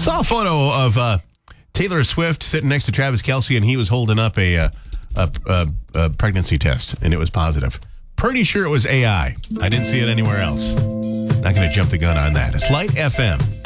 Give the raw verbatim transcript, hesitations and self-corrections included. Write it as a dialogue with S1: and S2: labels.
S1: Saw a photo of uh, Taylor Swift sitting next to Travis Kelce, and he was holding up a, uh, a, a, a pregnancy test, and it was positive. Pretty sure it was A I. I didn't see it anywhere else. Not going to jump the gun on that. It's Light F M.